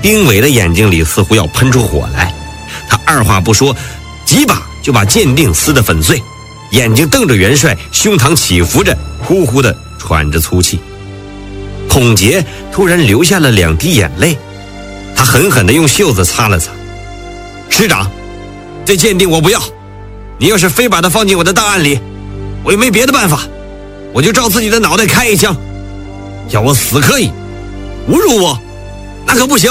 丁伟的眼睛里似乎要喷出火来，他二话不说，几把就把鉴定撕得粉碎，眼睛瞪着元帅，胸膛起伏着，呼呼地喘着粗气。孔杰突然流下了2滴眼泪，他狠狠地用袖子擦了擦。师长，这鉴定我不要，你要是非把它放进我的档案里，我也没别的办法，我就照自己的脑袋开一枪。要我死可以，侮辱我那可不行。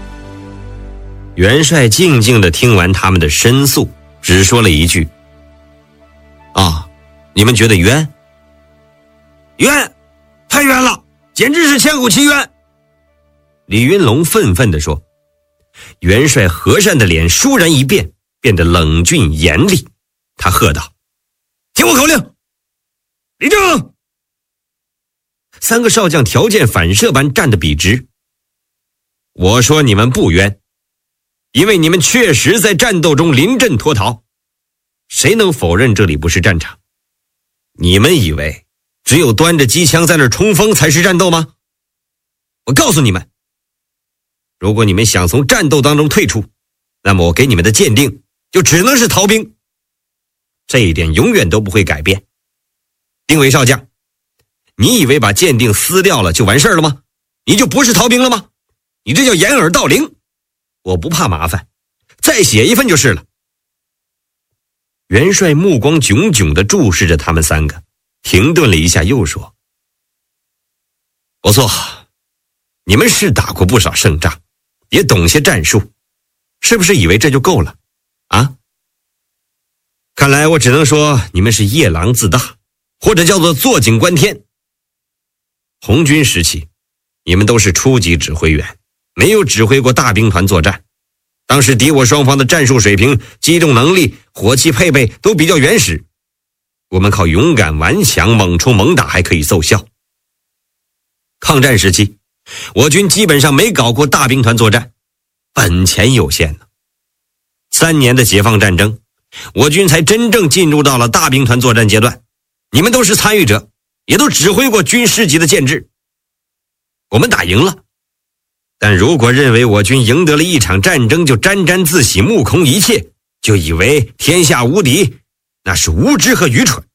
元帅静静地听完他们的申诉，只说了一句：啊，你们觉得冤？冤，太冤了，简直是千古奇冤。李云龙愤愤地说。元帅和善的脸倏然一变，变得冷峻严厉，他喝道：听我口令，立正！3个少将条件反射般站得笔直。我说你们不冤，因为你们确实在战斗中临阵脱逃，谁能否认这里不是战场？你们以为只有端着机枪在那儿冲锋才是战斗吗？我告诉你们，如果你们想从战斗当中退出，那么我给你们的鉴定就只能是逃兵，这一点永远都不会改变。丁伟少将，你以为把鉴定撕掉了就完事了吗？你就不是逃兵了吗？你这叫掩耳盗铃。我不怕麻烦，再写一份就是了。元帅目光炯炯地注视着他们3个，停顿了一下又说：不错，你们是打过不少胜仗，也懂些战术，是不是以为这就够了啊？看来我只能说你们是夜郎自大，或者叫做坐井观天。红军时期，你们都是初级指挥员，没有指挥过大兵团作战，当时敌我双方的战术水平、机动能力、火器配备都比较原始，我们靠勇敢顽强、猛冲猛打还可以奏效。抗战时期，我军基本上没搞过大兵团作战，本钱有限呢。3年的解放战争，我军才真正进入到了大兵团作战阶段，你们都是参与者，也都指挥过军师级的建制。我们打赢了，但如果认为我军赢得了一场战争就沾沾自喜、目空一切，就以为天下无敌，那是无知和愚蠢。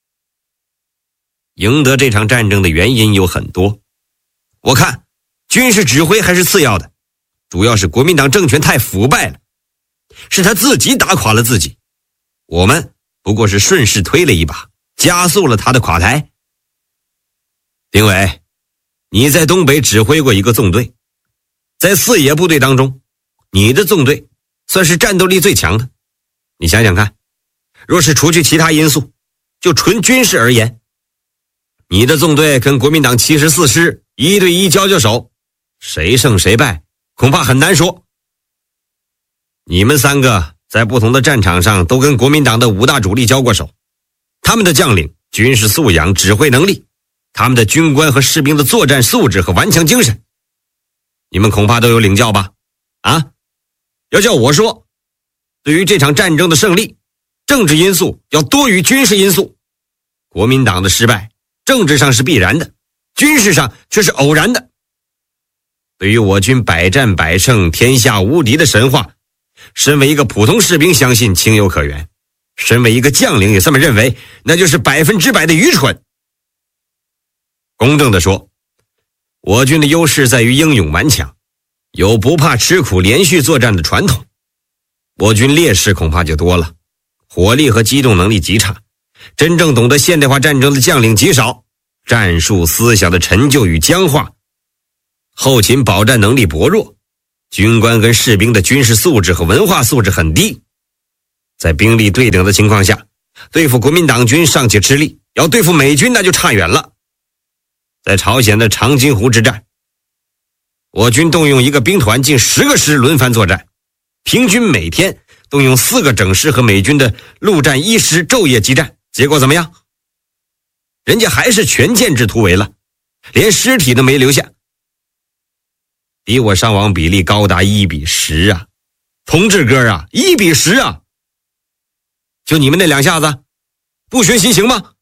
赢得这场战争的原因有很多，我看军事指挥还是次要的，主要是国民党政权太腐败了，是他自己打垮了自己，我们不过是顺势推了一把，加速了他的垮台。丁伟，你在东北指挥过一个纵队，在4野部队当中，你的纵队算是战斗力最强的。你想想看，若是除去其他因素，就纯军事而言，你的纵队跟国民党74师1对1交手，谁胜谁败恐怕很难说。你们3个在不同的战场上都跟国民党的5大主力交过手，他们的将领军事素养、指挥能力，他们的军官和士兵的作战素质和顽强精神，你们恐怕都有领教吧？啊，要叫我说，对于这场战争的胜利，政治因素要多于军事因素。国民党的失败，政治上是必然的，军事上却是偶然的。对于我军百战百胜、天下无敌的神话，身为一个普通士兵相信情有可原，身为一个将领也这么认为，那就是100%的愚蠢。公正地说，我军的优势在于英勇顽强，有不怕吃苦连续作战的传统。我军劣势恐怕就多了，火力和机动能力极差，真正懂得现代化战争的将领极少，战术思想的陈旧与僵化，后勤保战能力薄弱，军官跟士兵的军事素质和文化素质很低。在兵力对等的情况下，对付国民党军尚且吃力，要对付美军那就差远了。在朝鲜的长津湖之战，我军动用一个兵团近10个师轮番作战，平均每天动用4个整师和美军的陆战1师昼夜激战，结果怎么样？人家还是全建制突围了，连尸体都没留下。敌我伤亡比例高达1:10啊，同志哥啊，1:10啊！就你们那2下子，不学习行吗？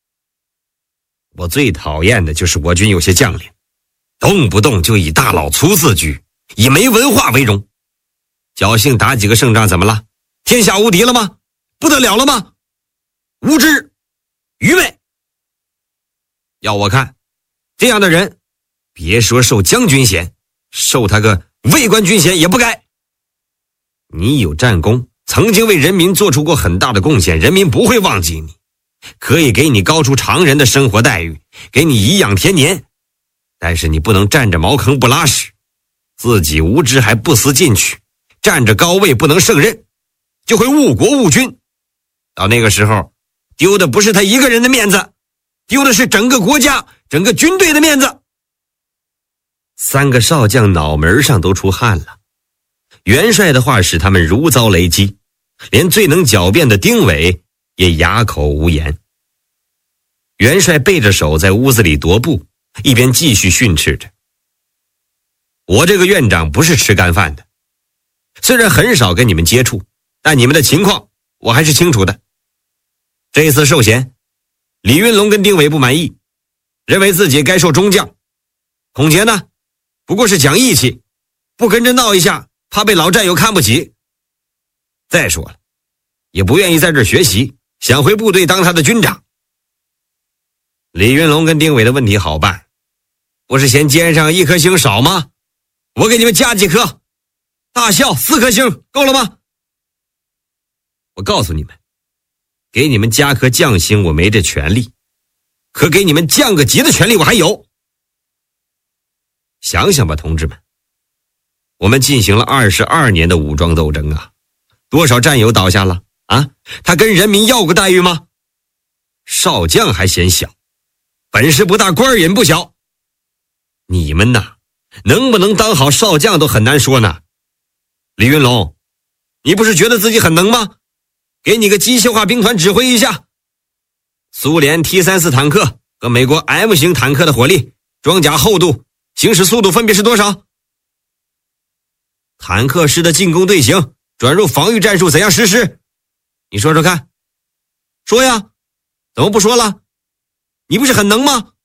我最讨厌的就是我军有些将领，动不动就以大老粗自居， 以没文化为荣。侥幸打几个胜仗怎么了？天下无敌了吗？不得了了吗？无知，愚昧。要我看，这样的人，别说受将军衔，受他个尉官军衔也不该。你有战功，曾经为人民做出过很大的贡献，人民不会忘记你，可以给你高出常人的生活待遇，给你颐养天年，但是你不能占着茅坑不拉屎，自己无知还不思进取，占着高位不能胜任，就会误国误军。到那个时候，丢的不是他一个人的面子，丢的是整个国家、整个军队的面子。3个少将脑门上都出汗了。元帅的话使他们如遭雷击，连最能狡辩的丁伟也哑口无言。元帅背着手在屋子里踱步，一边继续训斥着：我这个院长不是吃干饭的，虽然很少跟你们接触，但你们的情况我还是清楚的。这次授衔，李云龙跟丁伟不满意，认为自己该受中将。孔杰呢，不过是讲义气，不跟着闹一下，怕被老战友看不起。再说了，也不愿意在这儿学习，想回部队当他的军长。李云龙跟丁伟的问题好办，不是嫌肩上1颗星少吗？我给你们加几颗，大校4颗星够了吗？我告诉你们，给你们加颗将星我没这权利，可给你们降个级的权利我还有。想想吧，同志们，我们进行了22年的武装斗争啊，多少战友倒下了啊？他跟人民要过待遇吗？少将还嫌小，本事不大，官瘾不小。你们呐，能不能当好少将都很难说呢。李云龙，你不是觉得自己很能吗？给你个机械化兵团指挥一下。苏联 T-34 坦克和美国 M 型坦克的火力、装甲厚度、行驶速度分别是多少？坦克师的进攻队形转入防御战术怎样实施？你说说看。说呀，怎么不说了？你不是很能吗？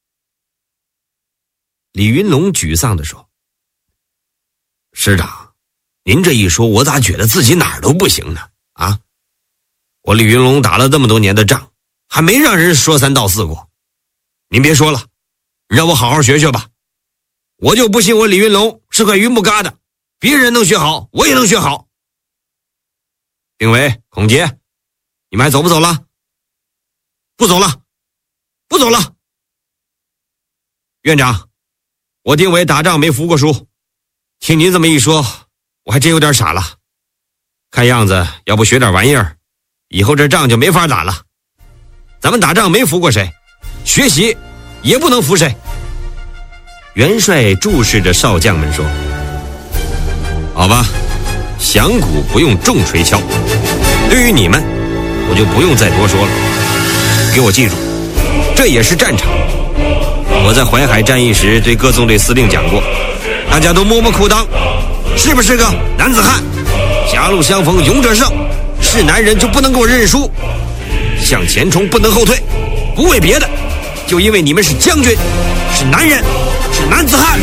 李云龙沮丧地说：师长，您这一说，我咋觉得自己哪儿都不行呢？啊，我李云龙打了这么多年的仗，还没让人说3道4过。您别说了，让我好好学学吧。我就不信我李云龙是块榆木疙瘩，别人能学好，我也能学好。丁伟、孔杰，你们还走不走了？不走了，不走了。院长，我丁伟打仗没服过输，听您这么一说，我还真有点傻了。看样子要不学点玩意儿，以后这仗就没法打了。咱们打仗没服过谁，学习也不能服谁。元帅注视着少将们说：好吧，响鼓不用重锤敲，对于你们我就不用再多说了。给我记住，这也是战场。我在淮海战役时对各纵队司令讲过，大家都摸摸裤裆，是不是个男子汉？狭路相逢勇者胜，是男人就不能够认输，向前冲不能后退，不为别的，就因为你们是将军，是男人，是男子汉。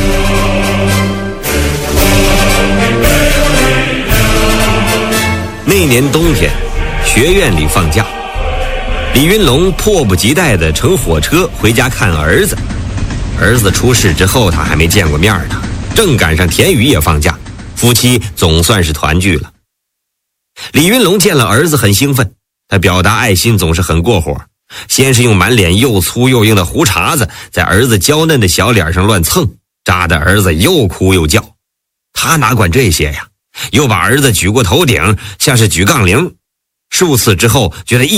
那年冬天，学院里放假，李云龙迫不及待地乘火车回家看儿子。儿子出事之后，他还没见过面呢，正赶上田雨也放假，夫妻总算是团聚了。李云龙见了儿子很兴奋，他表达爱心总是很过火，先是用满脸又粗又硬的胡茬子在儿子娇嫩的小脸上乱蹭，扎得儿子又哭又叫。他哪管这些呀，又把儿子举过头顶，像是举杠铃。数次之后，觉得